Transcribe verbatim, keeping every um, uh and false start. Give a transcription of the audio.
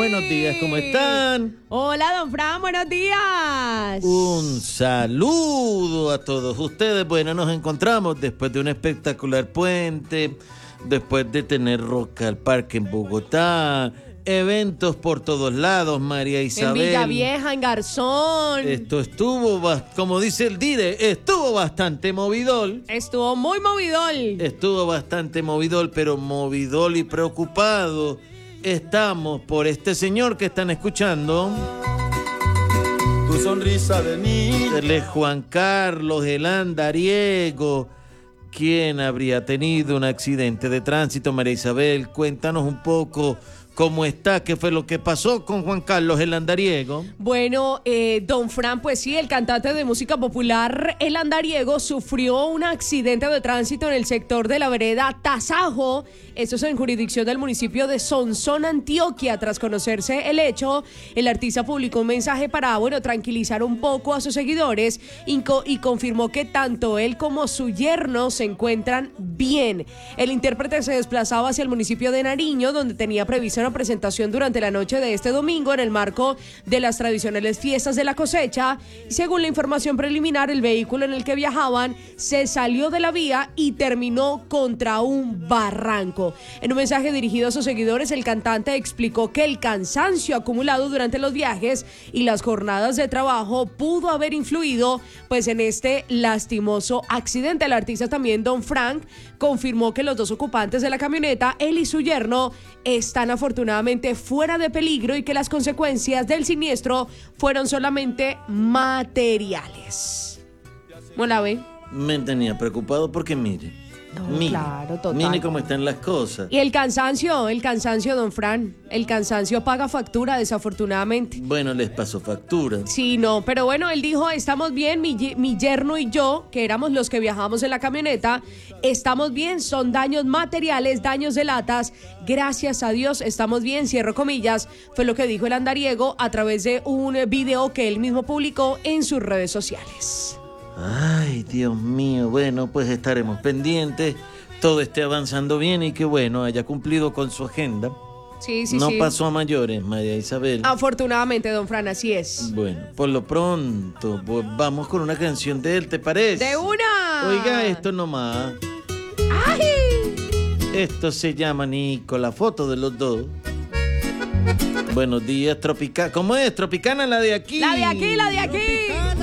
buenos días, ¿cómo están? Hola, don Fran, buenos días. Un saludo a todos ustedes. Bueno, nos encontramos después de un espectacular puente, después de tener Rock al Parque en Bogotá, eventos por todos lados, María Isabel. En Villavieja, en Garzón. Esto estuvo, como dice el Dire, estuvo bastante movidol. Estuvo muy movidol. Estuvo bastante movidol, pero movidol y preocupado estamos por este señor que están escuchando. Tu sonrisa de niño. Él es Juan Carlos el Andariego. ¿Quién habría tenido un accidente de tránsito? María Isabel, cuéntanos un poco cómo está, qué fue lo que pasó con Juan Carlos el Andariego. Bueno, eh, don Fran, pues sí, el cantante de música popular El Andariego sufrió un accidente de tránsito en el sector de la vereda Tasajo. Esto es en jurisdicción del municipio de Sonsón, Antioquia. Tras conocerse el hecho, el artista publicó un mensaje para, bueno, tranquilizar un poco a sus seguidores y, co- y confirmó que tanto él como su yerno se encuentran bien. El intérprete se desplazaba hacia el municipio de Nariño, donde tenía prevista una presentación durante la noche de este domingo en el marco de las tradicionales fiestas de la cosecha. Y según la información preliminar, el vehículo en el que viajaban se salió de la vía y terminó contra un barranco. En un mensaje dirigido a sus seguidores, el cantante explicó que el cansancio acumulado durante los viajes y las jornadas de trabajo pudo haber influido pues en este lastimoso accidente. El artista también, don Frank, confirmó que los dos ocupantes de la camioneta, él y su yerno, están afortunadamente fuera de peligro y que las consecuencias del siniestro fueron solamente materiales. ¿Cómo la ve? Me tenía preocupado porque mire, No, mire, claro, total. mire cómo están las cosas. Y el cansancio, el cansancio, don Fran, el cansancio paga factura, desafortunadamente. Bueno, les pasó factura. Sí, no, pero bueno, él dijo, estamos bien, mi, ye- mi yerno y yo, que éramos los que viajábamos en la camioneta, estamos bien, son daños materiales, daños de latas, gracias a Dios, estamos bien, cierro comillas, fue lo que dijo el andariego a través de un video que él mismo publicó en sus redes sociales. Ay, Dios mío, bueno, pues estaremos pendientes, todo esté avanzando bien y que bueno, haya cumplido con su agenda. Sí, sí, no sí. pasó a mayores, María Isabel. Afortunadamente, don Fran, así es. Bueno, por lo pronto, pues vamos con una canción de él, ¿te parece? ¡De una! Oiga, esto nomás. ¡Ay! Esto se llama Nico, la foto de los dos. Buenos días, Tropicana. ¿Cómo es? Tropicana, la de aquí. La de aquí, la de aquí.